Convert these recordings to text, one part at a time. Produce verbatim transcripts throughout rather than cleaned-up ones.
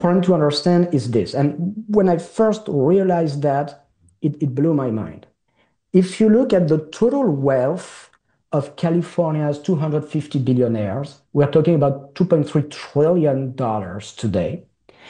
important to understand is this. And when I first realized that, it, it blew my mind. If you look at the total wealth of California's two hundred fifty billionaires, we're talking about two point three trillion dollars today.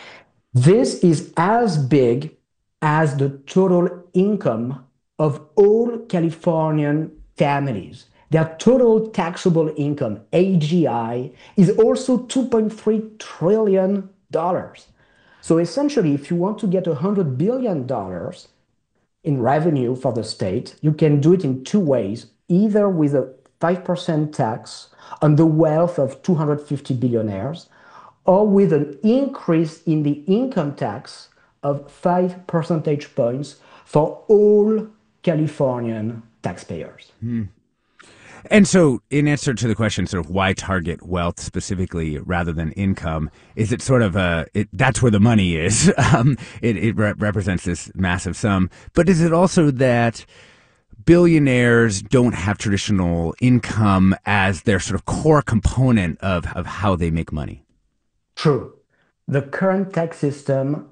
This is as big as the total income of all Californian families. Their total taxable income, A G I, is also two point three trillion dollars. So essentially, if you want to get one hundred billion dollars in revenue for the state, you can do it in two ways, either with a five percent tax on the wealth of two hundred fifty billionaires, or with an increase in the income tax of five percentage points for all Californian taxpayers. Hmm. And so, in answer to the question, sort of why target wealth specifically rather than income, is it sort of a, it, that's where the money is. Um, it it re- represents this massive sum. But is it also that billionaires don't have traditional income as their sort of core component of, of how they make money? True. The current tax system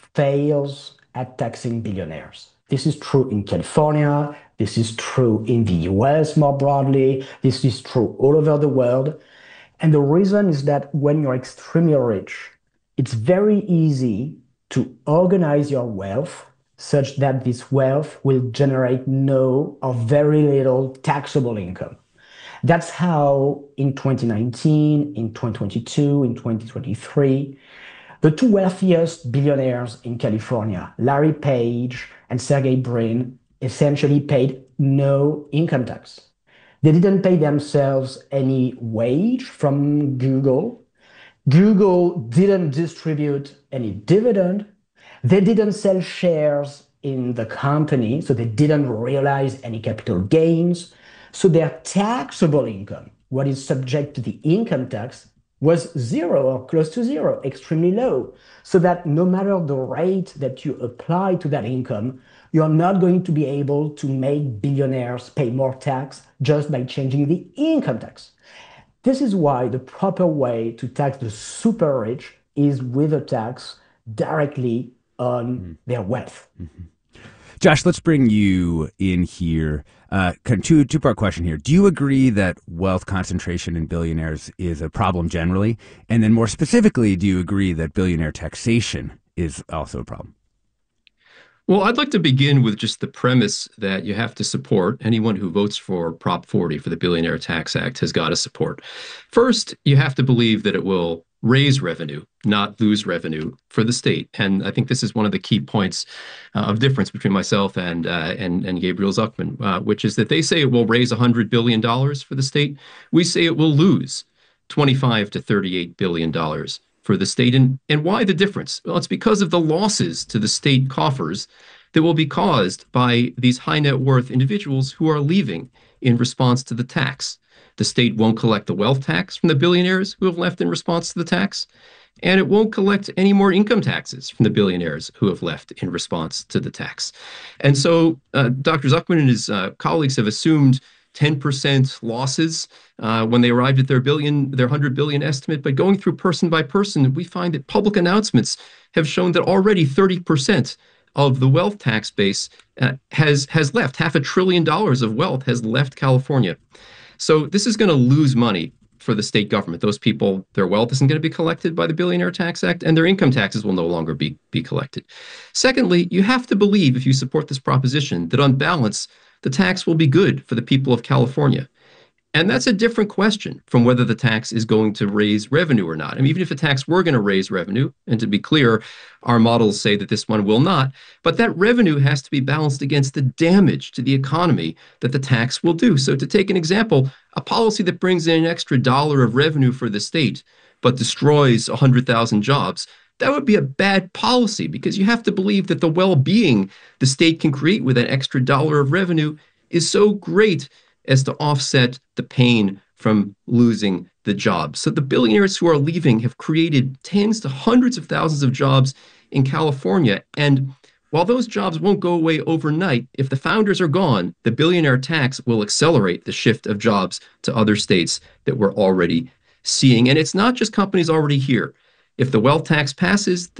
fails at taxing billionaires. This is true in California. This is true in the U S more broadly. This is true all over the world. And the reason is that when you're extremely rich, it's very easy to organize your wealth such that this wealth will generate no or very little taxable income. That's how in twenty nineteen, in twenty twenty-two, in twenty twenty-three, the two wealthiest billionaires in California, Larry Page and Sergey Brin, essentially paid no income tax. They didn't pay themselves any wage from Google. Google didn't distribute any dividend. They didn't sell shares in the company, so they didn't realize any capital gains. So their taxable income, what is subject to the income tax, was zero or close to zero, extremely low. So that no matter the rate that you apply to that income, you're not going to be able to make billionaires pay more tax just by changing the income tax. This is why the proper way to tax the super rich is with a tax directly on mm. their wealth. Mm-hmm. Josh, let's bring you in here. Uh, two, two-part question here. Do you agree that wealth concentration in billionaires is a problem generally? And then more specifically, do you agree that billionaire taxation is also a problem? Well, I'd like to begin with just the premise that you have to support anyone who votes for Prop forty for the Billionaire Tax Act has got to support. First, you have to believe that it will raise revenue, not lose revenue for the state. And I think this is one of the key points uh, of difference between myself and uh, and, and Gabriel Zucman, uh, which is that they say it will raise one hundred billion dollars for the state. We say it will lose twenty-five to thirty-eight billion dollars for the state. And, and why the difference? Well, it's because of the losses to the state coffers that will be caused by these high net worth individuals who are leaving in response to the tax. The state won't collect the wealth tax from the billionaires who have left in response to the tax, and it won't collect any more income taxes from the billionaires who have left in response to the tax. And so uh, Doctor Zucman and his uh, colleagues have assumed ten percent losses uh, when they arrived at their billion, their one hundred billion estimate. But going through person by person, we find that public announcements have shown that already thirty percent of the wealth tax base uh, has has left. Half a trillion dollars of wealth has left California. So this is going to lose money for the state government. Those people, their wealth isn't going to be collected by the Billionaire Tax Act, and their income taxes will no longer be, be collected. Secondly, you have to believe, if you support this proposition, that on balance, the tax will be good for the people of California. And that's a different question from whether the tax is going to raise revenue or not. I mean, even if the tax were going to raise revenue, and to be clear, our models say that this one will not, but that revenue has to be balanced against the damage to the economy that the tax will do. So to take an example, a policy that brings in an extra dollar of revenue for the state, but destroys one hundred thousand jobs, that would be a bad policy, because you have to believe that the well-being the state can create with an extra dollar of revenue is so great as to offset the pain from losing the jobs. So the billionaires who are leaving have created tens to hundreds of thousands of jobs in California. And while those jobs won't go away overnight, if the founders are gone, the billionaire tax will accelerate the shift of jobs to other states that we're already seeing. And it's not just companies already here. If the wealth tax passes,